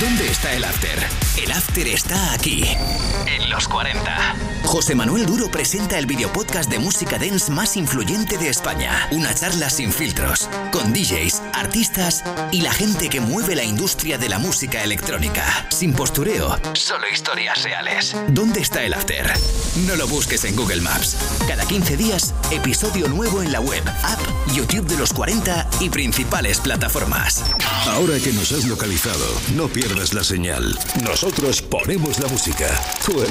¿Dónde está el after? El after está aquí, en los 40. José Manuel Duro presenta el videopodcast de música dance más influyente de España. Una charla sin filtros, con DJs, artistas y la gente que mueve la industria de la música electrónica. Sin postureo, solo historias reales. ¿Dónde está el after? No lo busques en Google Maps. Cada 15 días, episodio nuevo en la web, app, YouTube de los 40 y principales plataformas. Ahora que nos has localizado, no pierdas la señal. Nosotros ponemos la música. Tú